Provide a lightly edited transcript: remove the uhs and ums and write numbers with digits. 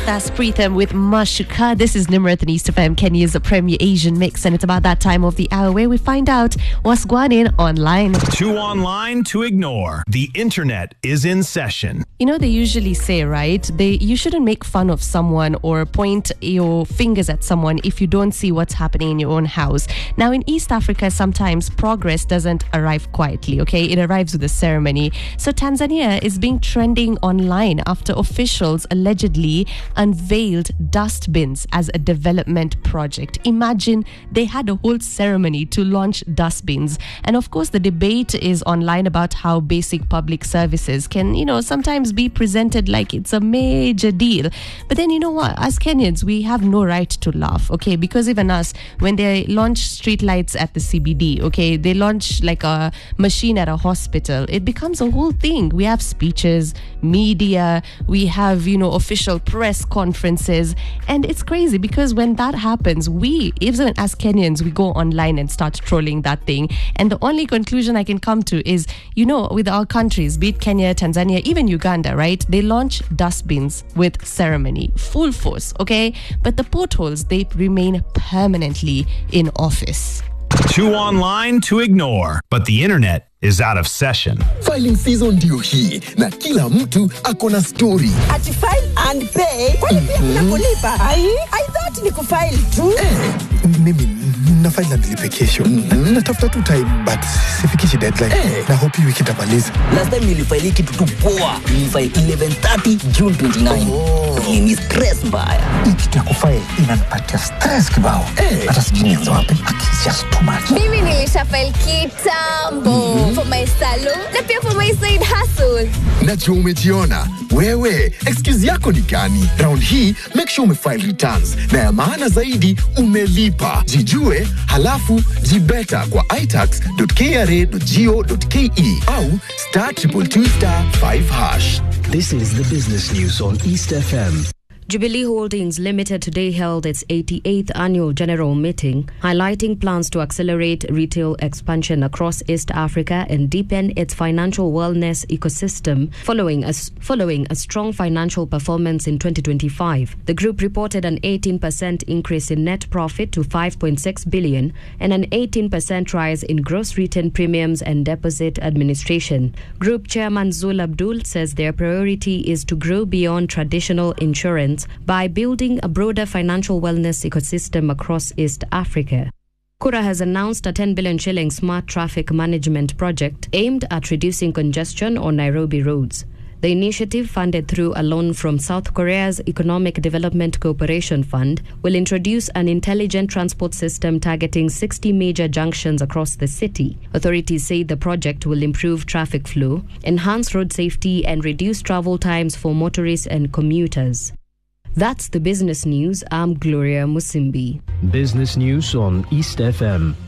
That's Pritham with Mashuka. This is Nimrat and East FM, Kenya's premier Asian mix, and it's about that time of the hour where we find out what's going on online. Too online to ignore. The internet is in session. You know, they usually say, right, you shouldn't make fun of someone or point your fingers at someone if you don't see what's happening in your own house. Now, in East Africa, sometimes progress doesn't arrive quietly, okay? It arrives with a ceremony. So Tanzania is being trending online after officials allegedly unveiled dust bins as a development project. Imagine they had a whole ceremony to launch dust bins. And of course, the debate is online about how basic public services can, sometimes be presented like it's a major deal. But then, you know what? As Kenyans, we have no right to laugh, okay? Because even us, when they launch streetlights at the CBD, okay, they launch like a machine at a hospital, it becomes a whole thing. We have speeches, media, we have, official press conferences. And it's crazy because when that happens, we, even as Kenyans, we go online and start trolling that thing. And the only conclusion I can come to is, with our countries, be it Kenya, Tanzania, even Uganda, right? They launch dustbins with ceremony, full force, okay? But the potholes, they remain permanently in office. Too online to ignore, but the internet is out of session. Filing season ndio hii na kila mtu akona story. Ati file and pay. Kwani pia kuna kulipa? I thought ni kufile tu. Mimi na file na nilipe kesho. Natafuta tu time but sifikishi deadline. Na hope wiki itamaliza. Last time nilifile kitu tu poa. Nilifile 11:30 June 29. Ni stress mbaya. Ikitu ya kufile inanipatia stress kibao. Hata sijui nianze wapi. It's just too much. Mimi nilishafile kitambo. For my salon, na pia for my side hustle. Najua umejiona. Wewe, excuse yako ni gani? Round hii, make sure umefile returns. Na ya maana zaidi, umelipa. Jijue, halafu, jibeta kwa itax.kra.go.ke au *222*5#. This is the business news on East FM. Jubilee Holdings Limited today held its 88th annual general meeting, highlighting plans to accelerate retail expansion across East Africa and deepen its financial wellness ecosystem following a strong financial performance in 2025. The group reported an 18% increase in net profit to 5.6 billion and an 18% rise in gross written premiums and deposit administration. Group Chairman Zul Abdul says their priority is to grow beyond traditional insurance by building a broader financial wellness ecosystem across East Africa. Kura has announced a 10 billion shilling smart traffic management project aimed at reducing congestion on Nairobi roads. The initiative, funded through a loan from South Korea's Economic Development Cooperation Fund, will introduce an intelligent transport system targeting 60 major junctions across the city. Authorities say the project will improve traffic flow, enhance road safety, and reduce travel times for motorists and commuters. That's the business news. I'm Gloria Musimbi. Business news on East FM.